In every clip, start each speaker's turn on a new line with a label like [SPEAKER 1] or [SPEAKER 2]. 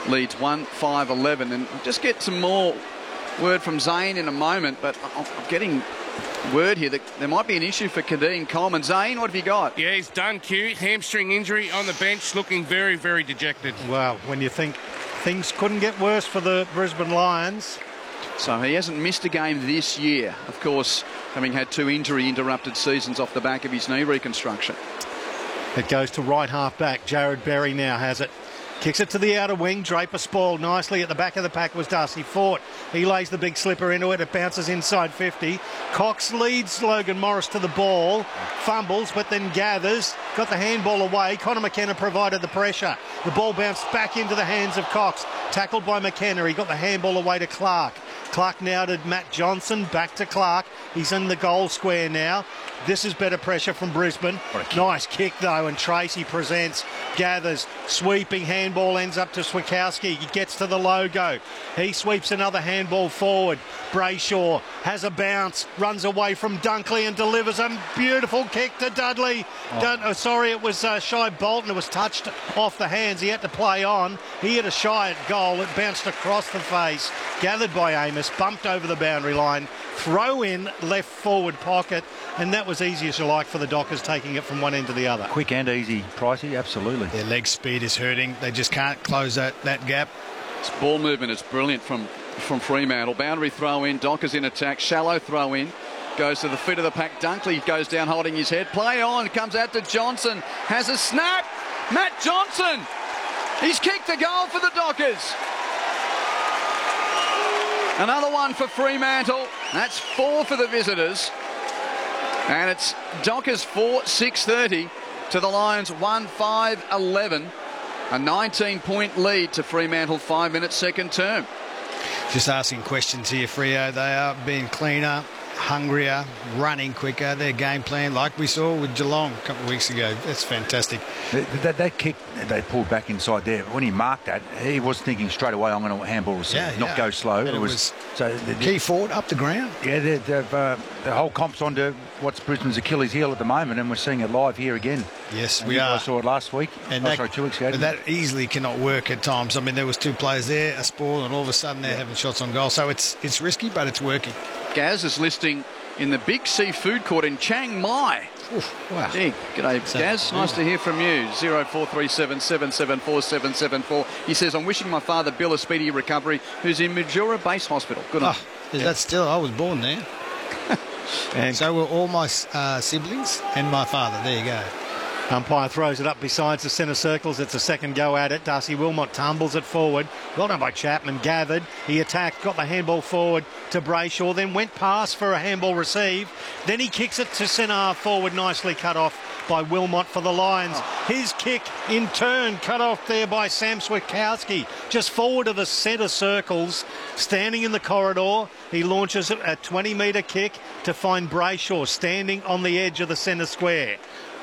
[SPEAKER 1] leads 1-5-11. And we'll just get some more word from Zane in a moment, but I'm getting word here that there might be an issue for Kadeen Coleman. Zane, what have you got?
[SPEAKER 2] Yeah, he's done, Q. Hamstring injury on the bench, looking very, very dejected.
[SPEAKER 3] Well, when you think things couldn't get worse for the Brisbane Lions.
[SPEAKER 1] So he hasn't missed a game this year, of course, having had 2 injury-interrupted seasons off the back of his knee reconstruction.
[SPEAKER 3] It goes to right half-back. Jared Berry now has it. Kicks it to the outer wing. Draper spoiled nicely. At the back of the pack was Darcy Fort. He lays the big slipper into it. It bounces inside 50. Cox leads Logan Morris to the ball. Fumbles, but then gathers. Got the handball away. Connor McKenna provided the pressure. The ball bounced back into the hands of Cox. Tackled by McKenna. He got the handball away to Clark. Clark now to Matt Johnson. Back to Clark. He's in the goal square now. This is better pressure from Brisbane. Nice kick, though, and Tracy presents, gathers, sweeping handball, ends up to Swikowski. He gets to the logo. He sweeps another handball forward. Brayshaw has a bounce, runs away from Dunkley and delivers a beautiful kick to Dudley. It was Shy Bolton. It was touched off the hands. He had to play on. He hit a shy at goal. It bounced across the face. Gathered by Amos, bumped over the boundary line. Throw in left forward pocket, and that was easy as you like for the Dockers, taking it from one end to the other.
[SPEAKER 4] Quick and easy, Pricey, absolutely.
[SPEAKER 5] Their leg speed is hurting. They just can't close that gap.
[SPEAKER 1] This ball movement is brilliant from Fremantle. Boundary throw in, Dockers in attack, shallow throw in. Goes to the feet of the pack. Dunkley goes down holding his head. Play on, comes out to Johnson. Has a snap. Matt Johnson. He's kicked a goal for the Dockers. Another one for Fremantle. That's 4 for the visitors. And it's Dockers 4, 6:30 to the Lions 1-5-11. A 19-point lead to Fremantle, 5 minutes second term.
[SPEAKER 5] Just asking questions here, Freo. They are being cleaner, hungrier, running quicker. Their game plan, like we saw with Geelong a couple of weeks ago. That's fantastic.
[SPEAKER 4] That kick they pulled back inside there, when he marked that, he was thinking straight away, I'm going to handball receive, not go slow.
[SPEAKER 5] It was
[SPEAKER 4] so
[SPEAKER 5] key forward up the ground.
[SPEAKER 4] Yeah, the whole comp's onto what's Brisbane's Achilles heel at the moment, and we're seeing it live here again.
[SPEAKER 5] Yes, we are.
[SPEAKER 4] I saw it last week.
[SPEAKER 5] And
[SPEAKER 4] 2 weeks ago.
[SPEAKER 5] But that easily cannot work at times. I mean, there was 2 players there, a spoil, and all of a sudden they're having shots on goal. So it's risky, but it's working.
[SPEAKER 1] Gaz is listing in the Big Seafood Court in Chiang Mai.
[SPEAKER 5] Oof, wow.
[SPEAKER 1] Gee, g'day, Gaz. Nice to hear from you. 0437 774 774. He says, I'm wishing my father Bill a speedy recovery, who's in Mildura Base Hospital. Good on.
[SPEAKER 5] Is that still? I was born there. And so were all my siblings and my father. There you go.
[SPEAKER 3] Umpire throws it up besides the centre circles. It's a second go at it. Darcy Wilmot tumbles it forward. Well done by Chapman. Gathered. He attacked, got the handball forward to Brayshaw, then went past for a handball receive. Then he kicks it to centre half forward, nicely cut off by Wilmot for the Lions. His kick in turn cut off there by Sam Swikowski. Just forward of the centre circles, standing in the corridor. He launches a 20-metre kick to find Brayshaw standing on the edge of the centre square.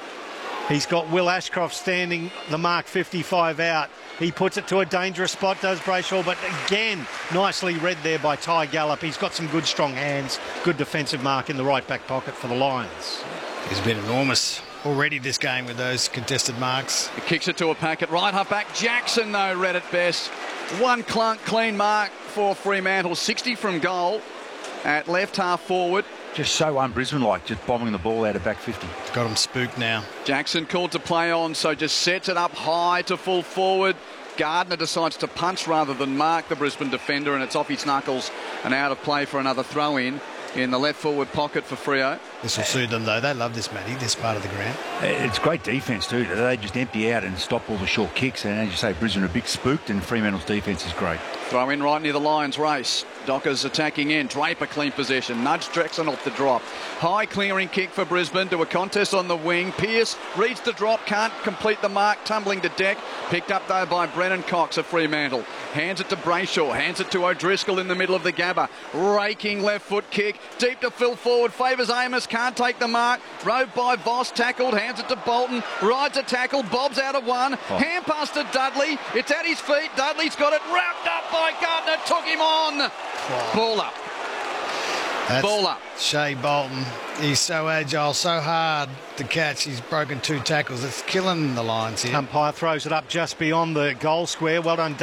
[SPEAKER 3] He's got Will Ashcroft standing the mark 55 out. He puts it to a dangerous spot, does Brayshaw, but again, nicely read there by Ty Gallop. He's got some good strong hands, good defensive mark in the right back pocket for the Lions.
[SPEAKER 5] He's been enormous already this game with those contested marks.
[SPEAKER 1] He kicks it to a packet. Right half back Jackson, though, read it best. One clean mark for Fremantle. 60 from goal at left half forward.
[SPEAKER 4] Just so un-Brisbane-like, just bombing the ball out of back 50.
[SPEAKER 5] Got him spooked now.
[SPEAKER 1] Jackson called to play on, so just sets it up high to full forward. Gardner decides to punch rather than mark the Brisbane defender, and it's off his knuckles and out of play for another throw-in the left forward pocket for Freo.
[SPEAKER 5] This will suit them, though. They love this, Matty, this part of the ground.
[SPEAKER 4] It's great defence, too. They just empty out and stop all the short kicks, and as you say, Brisbane are a bit spooked, and Fremantle's defence is great.
[SPEAKER 1] Throw in right near the Lions race. Dockers attacking in. Draper clean possession. Nudge Jackson off the drop. High clearing kick for Brisbane to a contest on the wing. Pearce reads the drop. Can't complete the mark. Tumbling to deck. Picked up though by Brennan Cox of Fremantle. Hands it to Brayshaw. Hands it to O'Driscoll in the middle of the Gabba. Raking left foot kick. Deep to Phil forward. Favours Amos. Can't take the mark. Rode by Voss. Tackled. Hands it to Bolton. Rides a tackle. Bobs out of one. Hand pass to Dudley. It's at his feet. Dudley's got it wrapped up by Gardner. Took him on. Ball up.
[SPEAKER 5] That's
[SPEAKER 1] Ball up.
[SPEAKER 5] Shea Bolton. He's so agile, so hard to catch. He's broken 2 tackles. It's killing the Lions here.
[SPEAKER 3] Umpire throws it up just beyond the goal square. Well done,